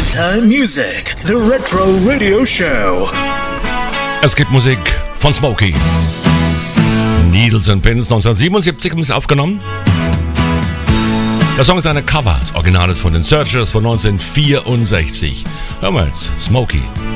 Time Music, the Retro Radio Show. Es gibt Musik von Smokey. Needles and Pins, 1977 haben sie aufgenommen. Der Song ist eine Cover. Das Original ist von den Searchers von 1964. Hören wir jetzt Smokey.